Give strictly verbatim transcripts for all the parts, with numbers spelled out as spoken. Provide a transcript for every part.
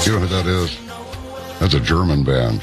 You know what that is? That's a German band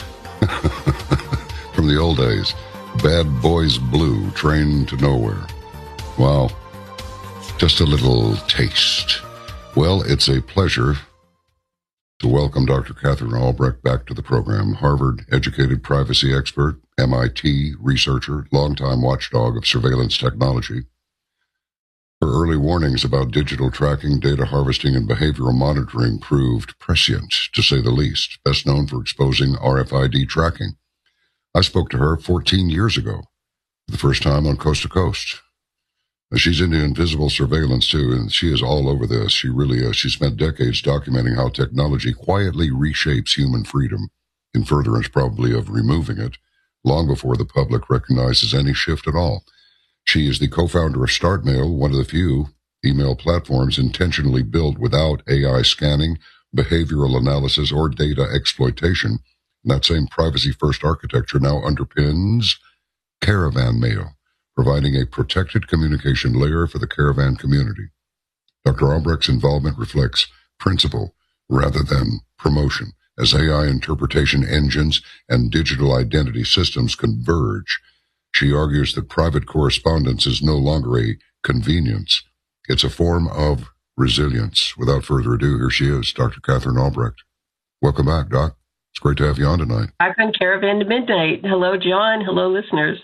from the old days. Bad Boys Blue, Train to Nowhere. Wow. Just a little taste. Well, it's a pleasure to welcome Doctor Catherine Albrecht back to the program. Harvard-educated privacy expert, M I T researcher, longtime watchdog of surveillance technology. Her early warnings about digital tracking, data harvesting, and behavioral monitoring proved prescient, to say the least, best known for exposing R F I D tracking. I spoke to her fourteen years ago, for the first time on Coast to Coast. She's into invisible surveillance, too, and she is all over this. She really is. She spent decades documenting how technology quietly reshapes human freedom, in furtherance probably of removing it, long before the public recognizes any shift at all. She is the co-founder of StartMail, one of the few email platforms intentionally built without A I scanning, behavioral analysis, or data exploitation. And that same privacy-first architecture now underpins Caravan Mail, providing a protected communication layer for the Caravan community. Doctor Albrecht's involvement reflects principle rather than promotion, as A I interpretation engines and digital identity systems converge. She argues that private correspondence is no longer a convenience. It's a form of resilience. Without further ado, here she is, Doctor Catherine Albrecht. Welcome back, Doc. It's great to have you on tonight. Back on Caravan to Midnight. Hello, John. Hello, listeners.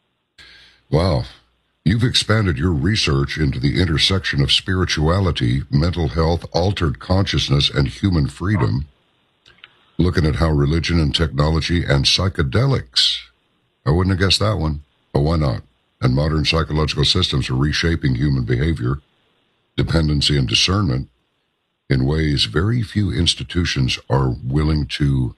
Wow. You've expanded your research into the intersection of spirituality, mental health, altered consciousness, and human freedom, looking at how religion and technology and psychedelics, I wouldn't have guessed that one, but why not? And modern psychological systems are reshaping human behavior, dependency, and discernment in ways very few institutions are willing to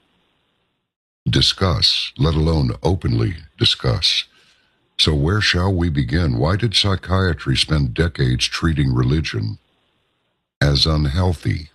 discuss, let alone openly discuss. So where shall we begin? Why did psychiatry spend decades treating religion as unhealthy?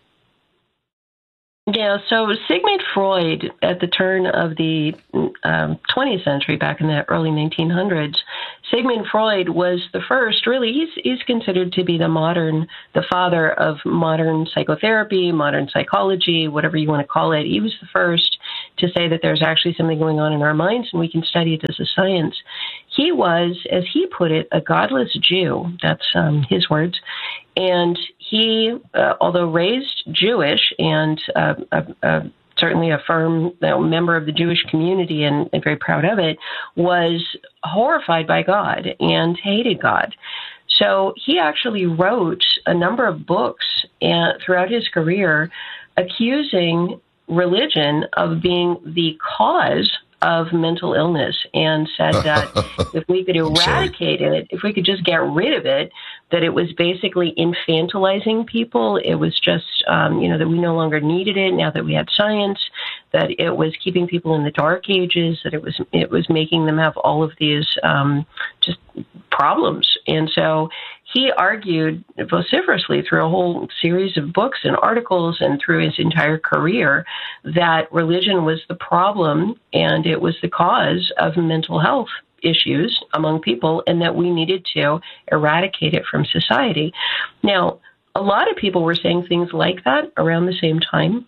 Yeah, so Sigmund Freud, at the turn of the um, twentieth century, back in the early nineteen hundreds, Sigmund Freud was the first, really, he's, he's considered to be the modern, the father of modern psychotherapy, modern psychology, whatever you want to call it. He was the first to say that there's actually something going on in our minds and we can study it as a science. He was, as he put it, a godless Jew. That's um, his words. And he, uh, although raised Jewish and uh, uh, uh, certainly a firm you know, member of the Jewish community and, and very proud of it, was horrified by God and hated God. So he actually wrote a number of books uh, throughout his career accusing religion of being the cause of mental illness, and said that if we could eradicate it, if we could just get rid of it, that it was basically infantilizing people. It was just, um, you know, that we no longer needed it now that we had science, that it was keeping people in the dark ages, that it was it was making them have all of these um, just problems. And so he argued vociferously through a whole series of books and articles and through his entire career that religion was the problem and it was the cause of mental health issues among people and that we needed to eradicate it from society. Now, a lot of people were saying things like that around the same time.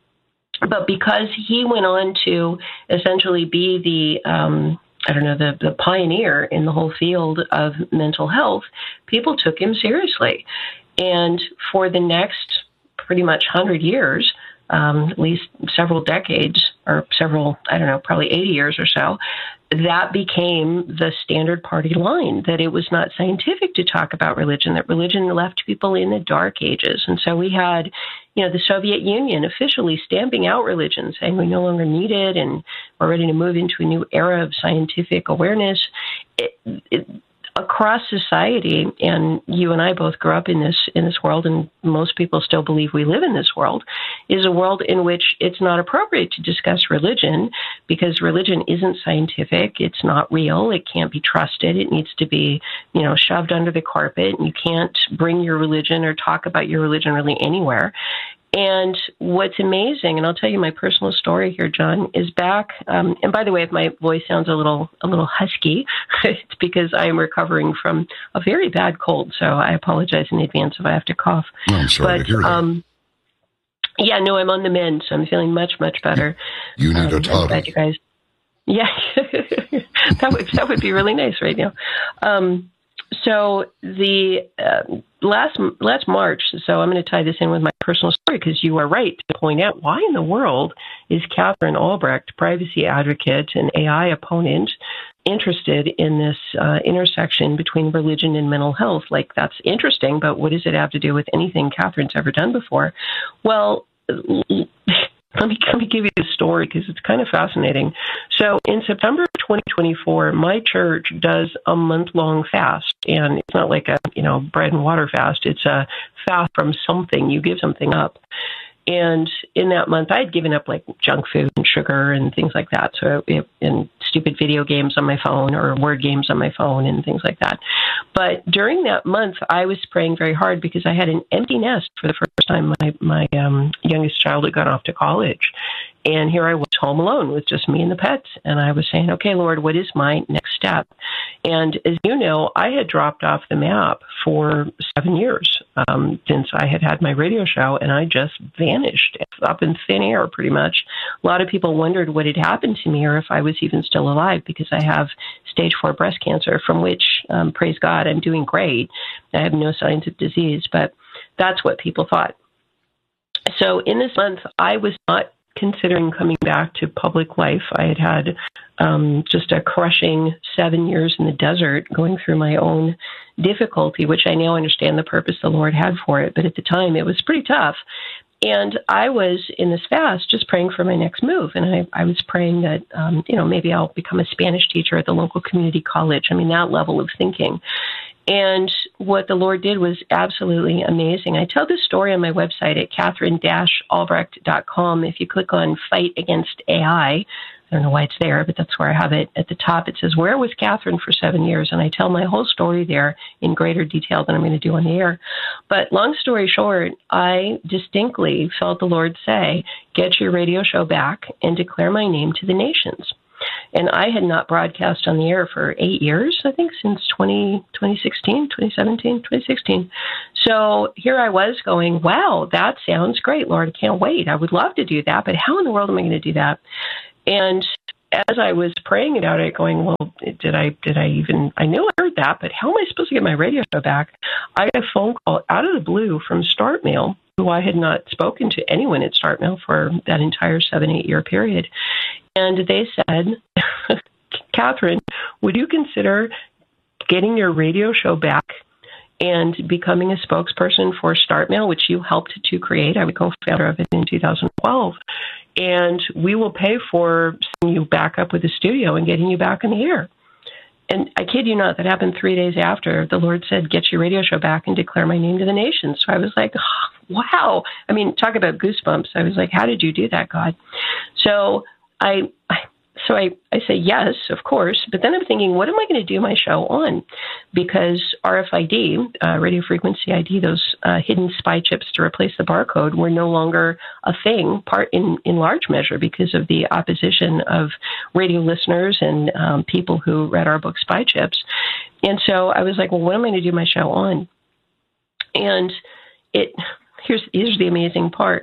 But because he went on to essentially be the, um, I don't know, the, the pioneer in the whole field of mental health, people took him seriously. And for the next pretty much one hundred years, um, at least several decades, or several, I don't know, probably eighty years or so, that became the standard party line, that it was not scientific to talk about religion, that religion left people in the dark ages. And so we had, you know, the Soviet Union officially stamping out religion, saying we no longer need it and we're ready to move into a new era of scientific awareness. It, it, across society, and you and I both grew up in this in this world, and most people still believe we live in this world, is a world in which it's not appropriate to discuss religion because religion isn't scientific, it's not real, it can't be trusted, it needs to be, you know, shoved under the carpet, and you can't bring your religion or talk about your religion really anywhere. And what's amazing, and I'll tell you my personal story here, John, is back. Um, and by the way, if my voice sounds a little a little husky, it's because I am recovering from a very bad cold. So I apologize in advance if I have to cough. No, I'm sorry but, to hear that. Um, Yeah, no, I'm on the mend, so I'm feeling much, much better. You need um, a toddy. Glad you guys. Yeah, that would that would be really nice right now. Um, so the uh, last last March. So I'm going to tie this in with my personal story because you are right to point out why in the world is Catherine Albrecht, privacy advocate and A I opponent, interested in this uh, intersection between religion and mental health? Like, that's interesting, but what does it have to do with anything Catherine's ever done before? Well, let me, let me give you the story because it's kind of fascinating. So in September of twenty twenty-four, my church does a month-long fast, and it's not like a, you know, bread and water fast. It's a fast from something. You give something up. And in that month, I had given up like junk food and sugar and things like that. So, it, and stupid video games on my phone or word games on my phone and things like that. But during that month, I was praying very hard because I had an empty nest for the first time. My, my um, youngest child had gone off to college. And here I was home alone with just me and the pets. And I was saying, okay, Lord, what is my next step? And as you know, I had dropped off the map for seven years um, since I had had my radio show, and I just vanished up in thin air pretty much. A lot of people wondered what had happened to me or if I was even still alive because I have stage four breast cancer, from which, um, praise God, I'm doing great. I have no signs of disease, but that's what people thought. So in this month, I was not considering coming back to public life. I had had um, just a crushing seven years in the desert going through my own difficulty, which I now understand the purpose the Lord had for it. But at the time, it was pretty tough. And I was in this fast just praying for my next move. And I, I was praying that, um, you know, maybe I'll become a Spanish teacher at the local community college. I mean, that level of thinking. And what the Lord did was absolutely amazing. I tell this story on my website at catherine dash albrecht dot com. If you click on Fight Against A I, I don't know why it's there, but that's where I have it. At the top, it says, Where was Catherine for seven years? And I tell my whole story there in greater detail than I'm going to do on the air. But long story short, I distinctly felt the Lord say, get your radio show back and declare my name to the nations. And I had not broadcast on the air for eight years, I think, since twenty, twenty sixteen, twenty seventeen, twenty sixteen. So here I was going, wow, that sounds great, Lord. I can't wait. I would love to do that, but how in the world am I going to do that? And as I was praying about it, going, well, did I did I even, I knew I heard that, but how am I supposed to get my radio show back? I got a phone call out of the blue from StartMail, who I had not spoken to anyone at StartMail for that entire seven, eight-year period. And they said, Catherine, would you consider getting your radio show back and becoming a spokesperson for StartMail, which you helped to create? I was co-founder of it in two thousand twelve. And we will pay for sending you back up with the studio and getting you back in the air. And I kid you not, that happened three days after. The Lord said, get your radio show back and declare my name to the nations. So I was like, oh, wow. I mean, talk about goosebumps. I was like, how did you do that, God? So I, so I, I say yes, of course, but then I'm thinking, what am I going to do my show on? Because R F I D, uh, radio frequency I D, those uh, hidden spy chips to replace the barcode were no longer a thing, part in, in large measure because of the opposition of radio listeners and um, people who read our book, Spy Chips. And so I was like, well, what am I going to do my show on? And it here's here's the amazing part.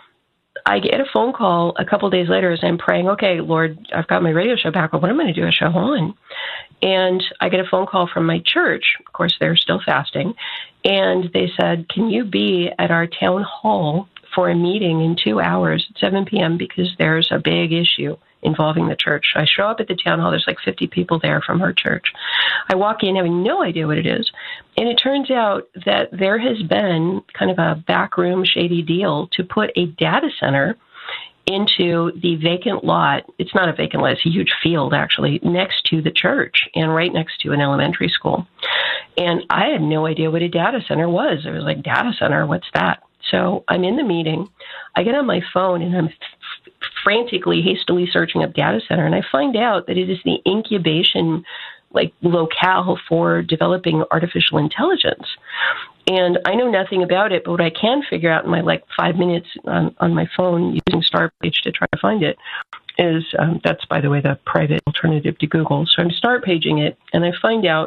I get a phone call a couple of days later as I'm praying, okay, Lord, I've got my radio show back, but what am I going to do a show on? And I get a phone call from my church. Of course, they're still fasting. And they said, can you be at our town hall for a meeting in two hours at seven p.m. because there's a big issue involving the church. I show up at the town hall. There's like fifty people there from her church. I walk in having no idea what it is. And it turns out that there has been kind of a backroom shady deal to put a data center into the vacant lot. It's not a vacant lot. It's a huge field, actually, next to the church and right next to an elementary school. And I had no idea what a data center was. I was like, data center? What's that? So I'm in the meeting. I get on my phone and I'm f- frantically, hastily searching up data center. And I find out that it is the incubation like locale for developing artificial intelligence. And I know nothing about it, but what I can figure out in my like five minutes on, on my phone using Startpage to try to find it is, um, that's, by the way, the private alternative to Google. So I'm Startpaging it, and I find out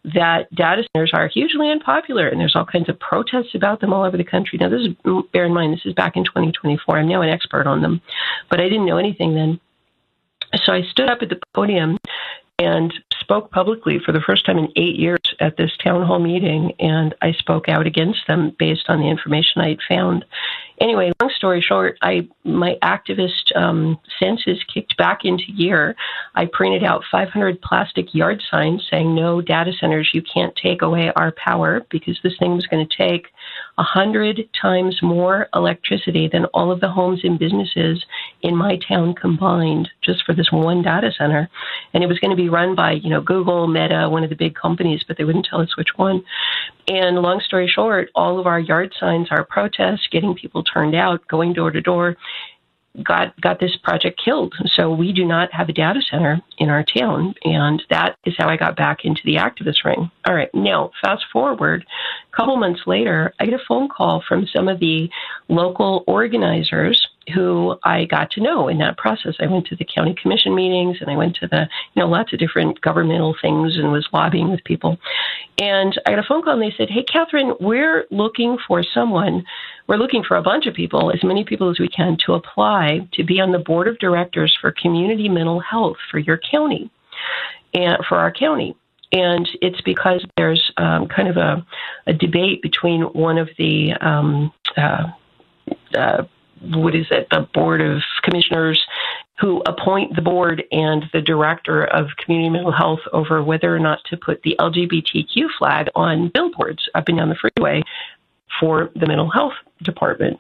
that data centers are hugely unpopular, and there's all kinds of protests about them all over the country. Now, this is, bear in mind, this is back in twenty twenty-four. I'm now an expert on them, but I didn't know anything then. So I stood up at the podium and spoke publicly for the first time in eight years at this town hall meeting, and I spoke out against them based on the information I had found. Anyway, long story short, I my activist um, senses kicked back into gear. I printed out five hundred plastic yard signs saying, no data centers, you can't take away our power, because this thing was going to take one hundred times more electricity than all of the homes and businesses in my town combined, just for this one data center. And it was going to be run by, you know, Google, Meta, one of the big companies, but they wouldn't tell us which one. And long story short, all of our yard signs, our protests, getting people turned out, going door to door, got got this project killed. So we do not have a data center in our town, and that is how I got back into the activist ring. All right, now fast forward, a couple months later, I get a phone call from some of the local organizers who I got to know in that process. I went to the county commission meetings, and I went to the, you know, lots of different governmental things and was lobbying with people. And I got a phone call, and they said, hey, Catherine, we're looking for someone. We're looking for a bunch of people, as many people as we can, to apply to be on the board of directors for community mental health for your county and for our county. And it's because there's um, kind of a, a debate between one of the um, uh, uh, what is it, the Board of Commissioners who appoint the board and the director of community mental health over whether or not to put the L G B T Q flag on billboards up and down the freeway for the mental health department.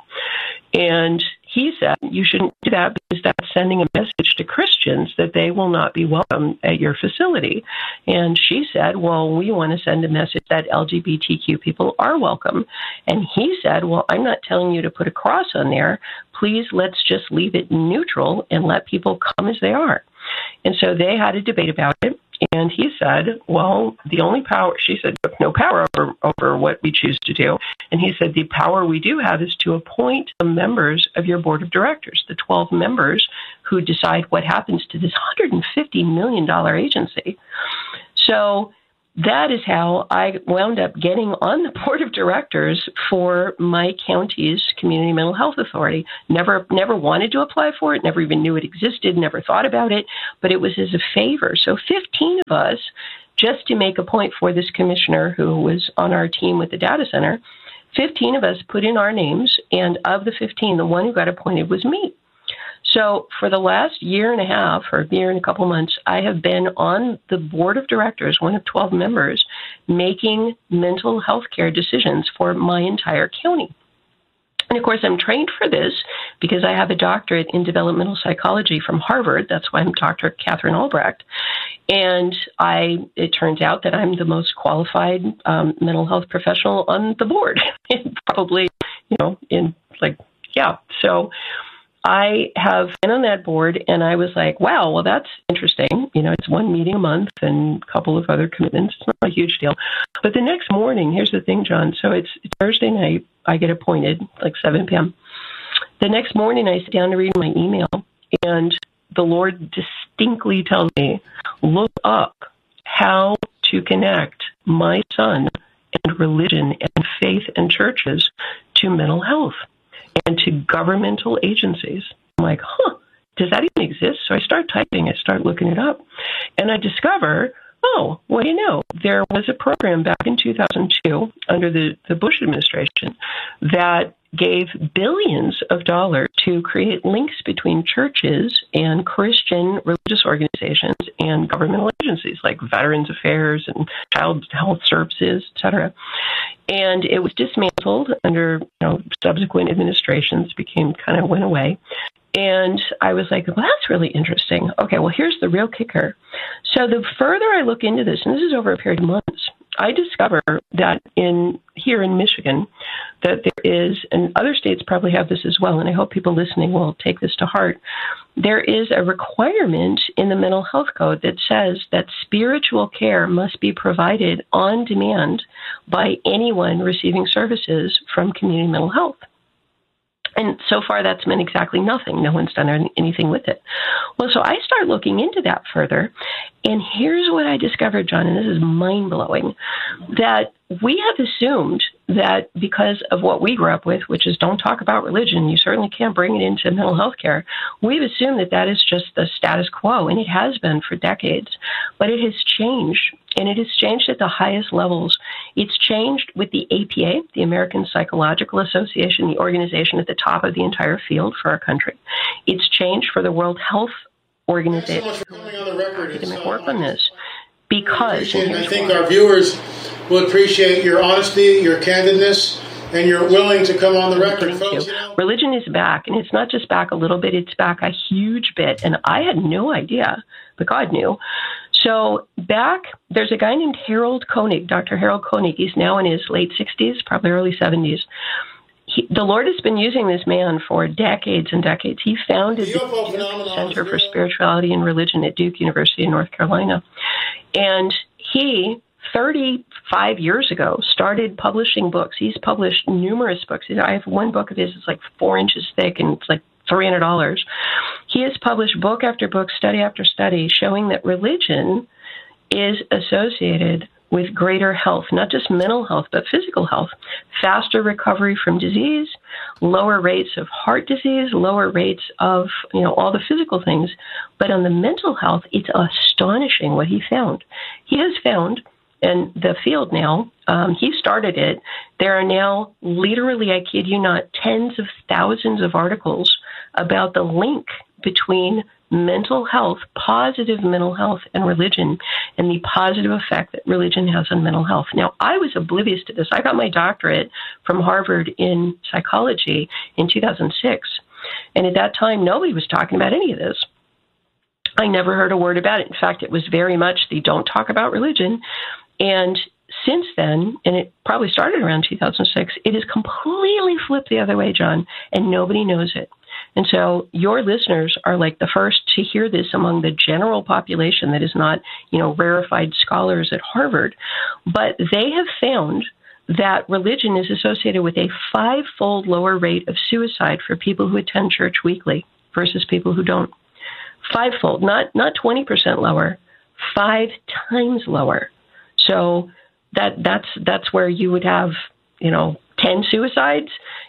And he said, you shouldn't do that because that's sending a message to Christians that they will not be welcome at your facility. And she said, well, we want to send a message that L G B T Q people are welcome. And he said, well, I'm not telling you to put a cross on there. Please, let's just leave it neutral and let people come as they are. And so they had a debate about it. And he said, well, the only power, she said, no power over, over what we choose to do. And he said, the power we do have is to appoint the members of your board of directors, the twelve members who decide what happens to this one hundred fifty million dollars agency. So that is how I wound up getting on the board of directors for my county's community mental health authority. Never, never wanted to apply for it, never even knew it existed, never thought about it, but it was as a favor. So fifteen of us, just to make a point for this commissioner who was on our team with the data center, fifteen of us put in our names, and of the fifteen, the one who got appointed was me. So for the last year and a half, or a year and a couple months, I have been on the board of directors, one of twelve members, making mental health care decisions for my entire county. And of course, I'm trained for this because I have a doctorate in developmental psychology from Harvard. That's why I'm Doctor Catherine Albrecht. And I, it turns out that I'm the most qualified um, mental health professional on the board. Probably, you know, in like, yeah. So I have been on that board, and I was like, wow, well, that's interesting. You know, it's one meeting a month and a couple of other commitments. It's not a huge deal. But the next morning, here's the thing, John. So it's Thursday night. I get appointed, like seven p.m. The next morning, I sit down to read my email, and the Lord distinctly tells me, look up how to connect my son and religion and faith and churches to mental health and to governmental agencies. I'm like, huh, does that even exist? So I start typing, I start looking it up, and I discover, oh, what do you know? There was a program back in two thousand two under the, the Bush administration that gave billions of dollars to create links between churches and Christian religious organizations and governmental agencies like Veterans Affairs and Child Health Services, et cetera. And it was dismantled under, you know, subsequent administrations, became kind of went away. And I was like, well, that's really interesting. Okay, well, here's the real kicker. So the further I look into this, and this is over a period of months, I discover that in here in Michigan, that there is, and other states probably have this as well, and I hope people listening will take this to heart, there is a requirement in the mental health code that says that spiritual care must be provided on demand by anyone receiving services from community mental health. And so far, that's meant exactly nothing. No one's done anything with it. Well, so I started looking into that further, and here's what I discovered, John, and this is mind-blowing, that we have assumed that because of what we grew up with, which is don't talk about religion, you certainly can't bring it into mental health care, we've assumed that that is just the status quo, and it has been for decades. But it has changed, and it has changed at the highest levels. It's changed with the A P A, the American Psychological Association, the organization at the top of the entire field for our country. It's changed for the World Health Organization. Thanks so much for coming on the record. Academic work on this. Because, and I think our viewers will appreciate your honesty, your candidness, and you're willing to come on the record. Thank Folks, you. you know, religion is back, and it's not just back a little bit, it's back a huge bit. And I had no idea, but God knew. So back, there's a guy named Harold Koenig, Doctor Harold Koenig. He's now in his late sixties, probably early seventies. He, the Lord has been using this man for decades and decades. He founded the, the Center for Spirituality and Religion at Duke University in North Carolina. And he, thirty-five years ago, started publishing books. He's published numerous books. I have one book of his, it's like four inches thick, and it's like three hundred dollars. He has published book after book, study after study, showing that religion is associated with greater health, not just mental health, but physical health, faster recovery from disease, lower rates of heart disease, lower rates of, you know, all the physical things. But on the mental health, it's astonishing what he found. He has found, and the field now, um, he started it, there are now literally, I kid you not, tens of thousands of articles about the link between mental health, positive mental health, and religion, and the positive effect that religion has on mental health. Now, I was oblivious to this. I got my doctorate from Harvard in psychology in two thousand six, and at that time, nobody was talking about any of this. I never heard a word about it. In fact, it was very much the don't talk about religion. And since then, and it probably started around two thousand six, it has completely flipped the other way, John, and nobody knows it. And so your listeners are like the first to hear this among the general population that is not, you know, rarefied scholars at Harvard. But they have found that religion is associated with a five-fold lower rate of suicide for people who attend church weekly versus people who don't. Five-fold, not not twenty percent lower, five times lower. So that that's that's where you would have, you know, ten suicides.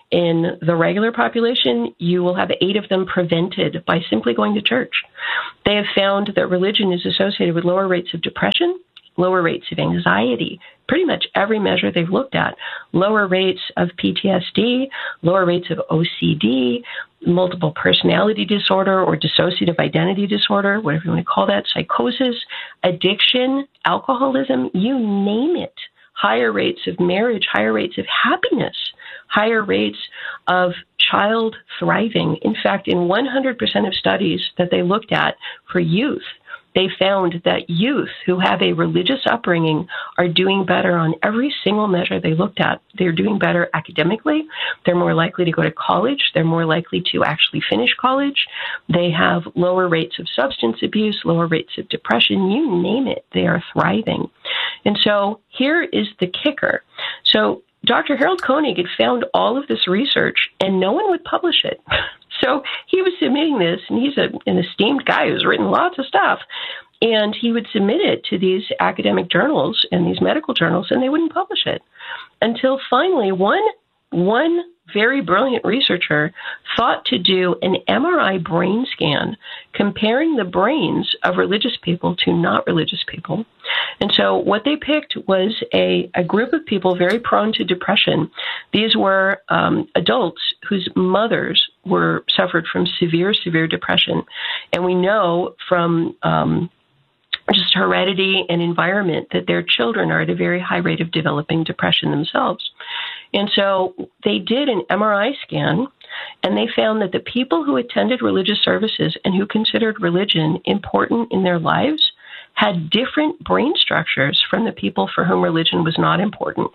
In the regular population, you will have eight of them prevented by simply going to church. They have found that religion is associated with lower rates of depression, lower rates of anxiety, pretty much every measure they've looked at, lower rates of P T S D, lower rates of O C D, multiple personality disorder or dissociative identity disorder, whatever you want to call that, psychosis, addiction, alcoholism, you name it. Higher rates of marriage, higher rates of happiness, higher rates of child thriving. In fact, in one hundred percent of studies that they looked at for youth, they found that youth who have a religious upbringing are doing better on every single measure they looked at. They're doing better academically. They're more likely to go to college. They're more likely to actually finish college. They have lower rates of substance abuse, lower rates of depression. You name it, they are thriving. And so here is the kicker. So Doctor Harold Koenig had found all of this research, and no one would publish it. So he was submitting this, and he's a, an esteemed guy who's written lots of stuff, and he would submit it to these academic journals and these medical journals, and they wouldn't publish it until finally one one very brilliant researcher thought to do an M R I brain scan comparing the brains of religious people to not religious people. And so what they picked was a, a group of people very prone to depression. These were um, adults whose mothers were suffered from severe, severe depression. And we know from um, just heredity and environment that their children are at a very high rate of developing depression themselves. And so they did an M R I scan, and they found that the people who attended religious services and who considered religion important in their lives had different brain structures from the people for whom religion was not important.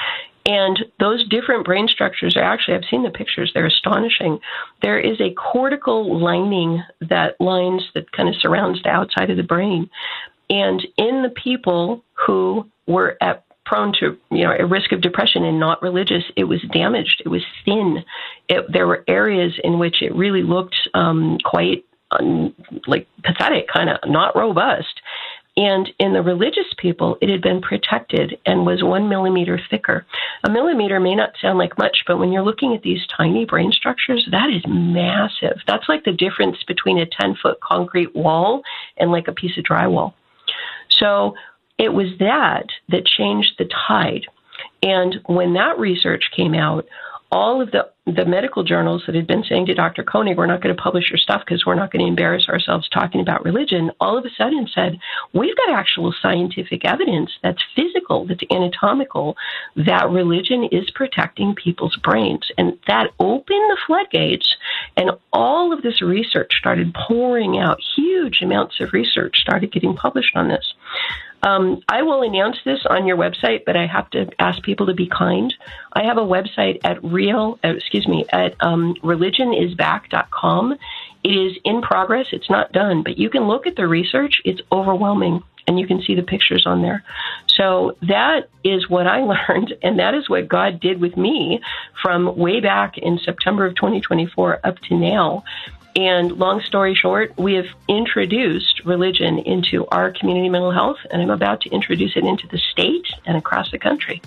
And those different brain structures are actually, I've seen the pictures, they're astonishing. There is a cortical lining that lines, that kind of surrounds the outside of the brain. And in the people who were at prone to, you know, a risk of depression and not religious, it was damaged. It was thin. It, there were areas in which it really looked um, quite um, like pathetic, kind of not robust. And in the religious people, it had been protected and was one millimeter thicker. A millimeter may not sound like much, but when you're looking at these tiny brain structures, that is massive. That's like the difference between a ten-foot concrete wall and like a piece of drywall. So it was that that changed the tide. And when that research came out, all of the, the medical journals that had been saying to Doctor Koenig, we're not going to publish your stuff because we're not going to embarrass ourselves talking about religion, all of a sudden said, we've got actual scientific evidence that's physical, that's anatomical, that religion is protecting people's brains. And that opened the floodgates, and all of this research started pouring out. Huge amounts of research started getting published on this. Um, I will announce this on your website, but I have to ask people to be kind. I have a website at real, uh, excuse me, at um, religion is back dot com. It is in progress. It's not done, but you can look at the research. It's overwhelming, and you can see the pictures on there. So that is what I learned, and that is what God did with me from way back in September of twenty twenty-four up to now. And long story short, we have introduced religion into our community mental health, and I'm about to introduce it into the state and across the country.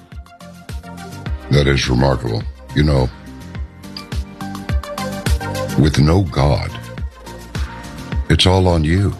That is remarkable. You know, with no God, it's all on you.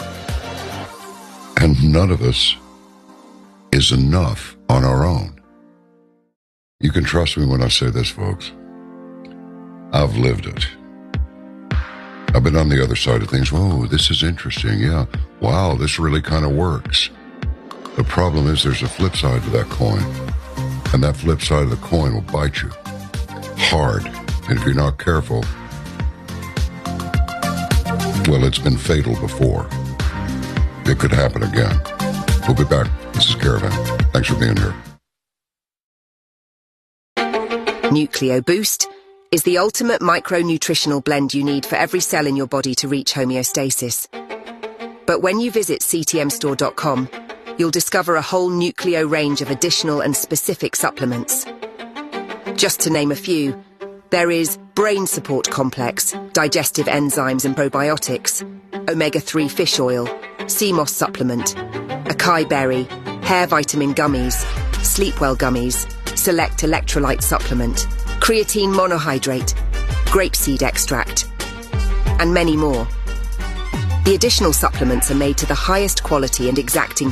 And none of us is enough on our own. You can trust me when I say this, folks. I've lived it. I've been on the other side of things. Whoa, this is interesting. Yeah. Wow, this really kind of works. The problem is there's a flip side to that coin. And that flip side of the coin will bite you hard. And if you're not careful, well, it's been fatal before. It could happen again. We'll be back. This is Caravan. Thanks for being here. Nucleo Boost is the ultimate micronutritional blend you need for every cell in your body to reach homeostasis. But when you visit c t m store dot com, you'll discover a whole Nucleo range of additional and specific supplements. Just to name a few, there is Brain Support Complex, digestive enzymes and probiotics, omega three fish oil, C M O S supplement, acai berry, hair vitamin gummies, Sleepwell gummies, select electrolyte supplement, creatine monohydrate, grapeseed extract, and many more. The additional supplements are made to the highest quality and exacting